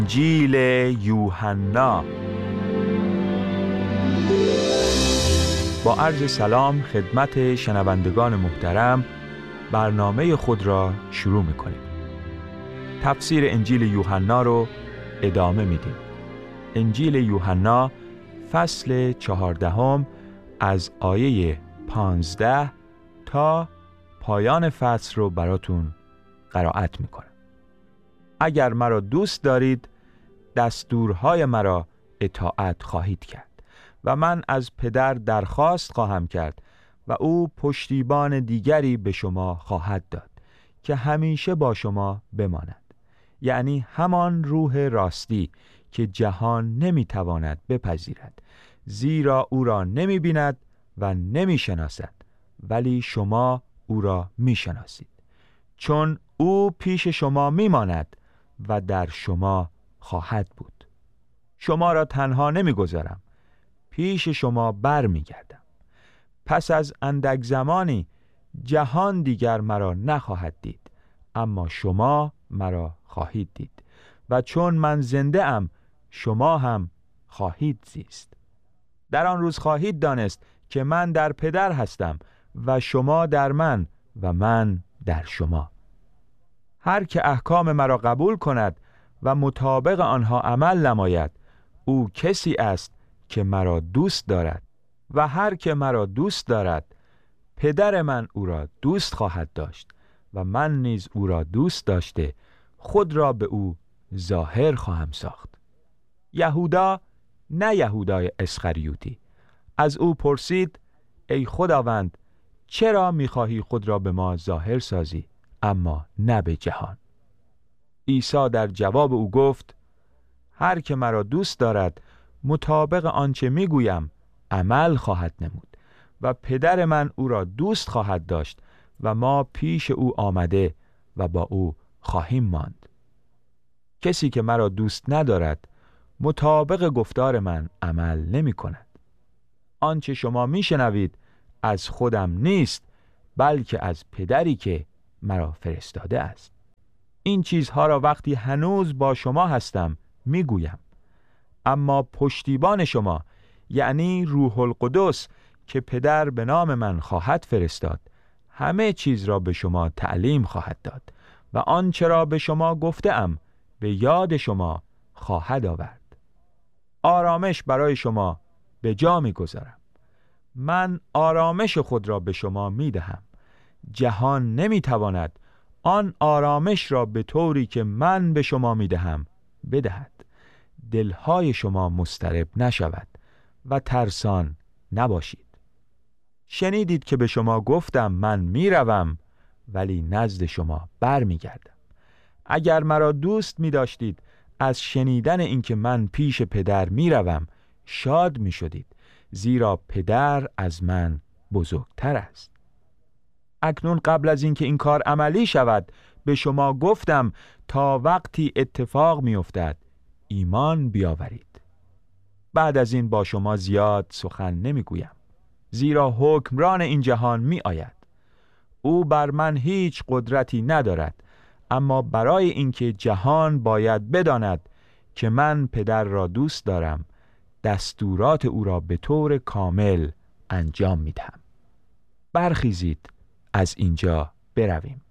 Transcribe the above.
انجیل یوحنا. با عرض سلام خدمت شنوندگان محترم، برنامه خود را شروع می‌کنیم. تفسیر انجیل یوحنا رو ادامه میدیم. انجیل یوحنا فصل 14 از آیه 15 تا پایان فصل رو براتون قرائت میکنم. اگر مرا دوست دارید دستورهای مرا اطاعت خواهید کرد و من از پدر درخواست خواهم کرد و او پشتیبان دیگری به شما خواهد داد که همیشه با شما بماند، یعنی همان روح راستی که جهان نمیتواند بپذیرد، زیرا او را نمیبیند و نمیشناسد، ولی شما او را میشناسید، چون او پیش شما میماند و در شما خواهد بود. شما را تنها نمیگذارم، پیش شما بر میگردم. پس از اندک زمانی جهان دیگر مرا نخواهد دید، اما شما مرا خواهید دید، و چون من زنده ام شما هم خواهید زیست. در آن روز خواهید دانست که من در پدر هستم و شما در من و من در شما. هر که احکام مرا قبول کند و مطابق آنها عمل نماید، او کسی است که مرا دوست دارد، و هر که مرا دوست دارد پدر من او را دوست خواهد داشت و من نیز او را دوست داشته خود را به او ظاهر خواهم ساخت. یهودا، نه یهودای اسخریوتی، از او پرسید: ای خداوند، چرا می‌خواهی خود را به ما ظاهر سازی، اما نه به جهان؟ عیسی در جواب او گفت: هر که مرا دوست دارد مطابق آنچه میگویم عمل خواهد نمود و پدر من او را دوست خواهد داشت و ما پیش او آمده و با او خواهیم ماند. کسی که مرا دوست ندارد مطابق گفتار من عمل نمی کند. آنچه شما میشنوید از خودم نیست، بلکه از پدری که مرا فرستاده است. این چیزها را وقتی هنوز با شما هستم میگویم. اما پشتیبان شما، یعنی روح القدس که پدر به نام من خواهد فرستاد، همه چیز را به شما تعلیم خواهد داد و آنچه را به شما گفتم به یاد شما خواهد آورد. آرامش برای شما به جا میگذارم. من آرامش خود را به شما میدهم. جهان نمیتواند آن آرامش را به طوری که من به شما میدهم بدهد. دلهای شما مضطرب نشود و ترسان نباشید. شنیدید که به شما گفتم من میروم ولی نزد شما برمیگردم. اگر مرا دوست می‌داشتید از شنیدن اینکه من پیش پدر میروم شاد میشدید، زیرا پدر از من بزرگتر است. اکنون قبل از اینکه این کار عملی شود به شما گفتم تا وقتی اتفاق میافتد ایمان بیاورید. بعد از این با شما زیاد سخن نمیگویم، زیرا حکمران این جهان می آید. او بر من هیچ قدرتی ندارد، اما برای اینکه جهان باید بداند که من پدر را دوست دارم، دستورات او را به طور کامل انجام می دهم. برخیزید از اینجا برویم.